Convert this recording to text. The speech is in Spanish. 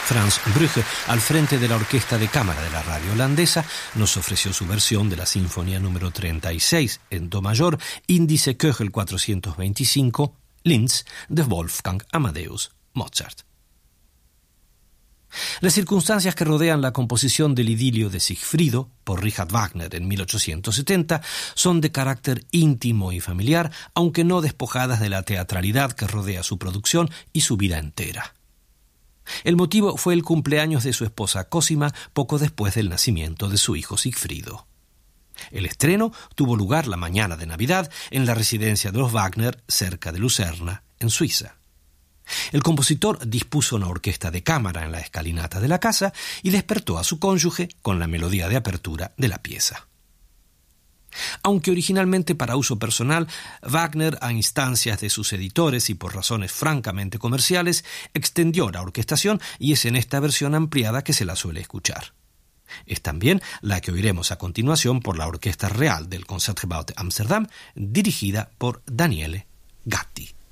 Frans Brugge, al frente de la orquesta de cámara de la radio holandesa, nos ofreció su versión de la Sinfonía número 36 en do mayor, índice Köchel 425, Linz, de Wolfgang Amadeus Mozart. Las circunstancias que rodean la composición del idilio de Sigfrido por Richard Wagner en 1870 son de carácter íntimo y familiar, aunque no despojadas de la teatralidad que rodea su producción y su vida entera. El motivo fue el cumpleaños de su esposa Cosima poco después del nacimiento de su hijo Sigfrido. El estreno tuvo lugar la mañana de Navidad en la residencia de los Wagner, cerca de Lucerna, en Suiza. El compositor dispuso una orquesta de cámara en la escalinata de la casa y despertó a su cónyuge con la melodía de apertura de la pieza. Aunque originalmente para uso personal, Wagner, a instancias de sus editores y por razones francamente comerciales, extendió la orquestación y es en esta versión ampliada que se la suele escuchar. Es también la que oiremos a continuación por la Orquesta Real del Concertgebouw de Amsterdam, dirigida por Daniele Gatti.